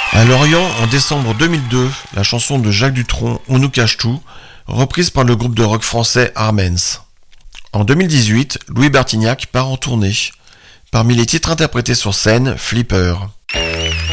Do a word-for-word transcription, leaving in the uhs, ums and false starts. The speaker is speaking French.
À Lorient, en décembre deux mille deux, la chanson de Jacques Dutronc, On nous cache tout, reprise par le groupe de rock français Armenz. En deux mille dix-huit, Louis Bertignac part en tournée. Parmi les titres interprétés sur scène, Flipper.